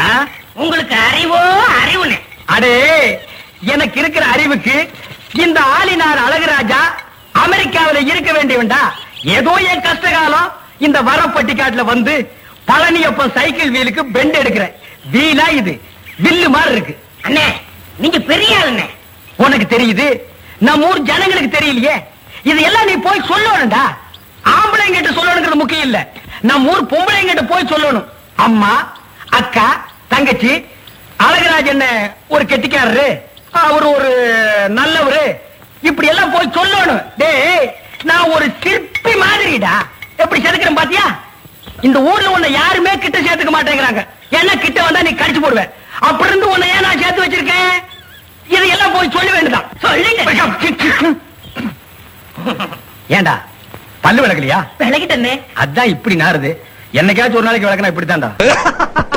உங்களுக்கு அறிவோ அறிவுன்னு. அடே, எனக்கு இருக்கிற அறிவுக்கு இந்த ஆளினார் அழகுராஜா அமெரிக்காவில இருக்க வேண்டியவன்டா. ஏதோ என் கஷ்டகாலம் இந்த வரப்பட்டிக்காட்டுல வந்து பழனியப்பன் சைக்கிள் வீலுக்கு பெண்ட் எடுக்கிறேன். வீலா இது வில்லு மாதிரி இருக்கு. அண்ணே, நீங்க பெரிய ஆளுண்ணே. உனக்கு தெரியுது, நம்ம ஊர் ஜனங்களுக்கு தெரியலையே. இது எல்லாம் நீ போய் சொல்லணும்டா. ஆம்பளைங்கிட்ட சொல்லணுங்கிறது முக்கியம் இல்ல, நம்ம ஊர் பொம்பளைங்கிட்ட போய் சொல்லணும். அம்மா, அக்கா, தங்கச்சி, அழகராஜன் ஒரு கெட்டிக்காரரு, அவர் ஒரு நல்லவரு, இப்படி எல்லாம் போய் சொல்லணும். டேய், நான் ஒரு சிற்பி மாதிரிடா. எப்படி செதுக்கிறேன் பாத்தியா? இந்த ஊர்ல உன்னை யாருமே கிட்ட சேர்த்துக்க மாட்டேங்கிறாங்க. என்ன கிட்ட வந்தா நீ கடிச்சு போடுவேன். அப்படி இருந்து உன்னை ஏன் நான் சேர்த்து வச்சிருக்கேன்? இதையெல்லாம் போய் சொல்ல வேண்டியதான். சொல்லுங்க. ஏண்டா பல்லு விளக்கலையா? விளக்கிட்டே. அதான் இப்படி நாருது. என்னைக்காச்சும் ஒரு நாளைக்கு விளக்கனா இப்படித்தான்டா.